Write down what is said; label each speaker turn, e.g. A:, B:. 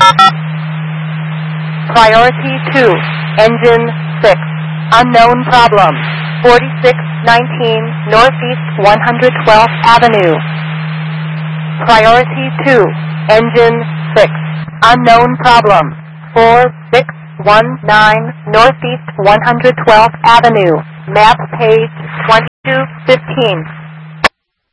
A: Priority 2, engine 6, unknown problem, 4619 Northeast 112th Avenue. Priority 2, engine 6, unknown problem, 4619 Northeast 112th Avenue. Map page 2215.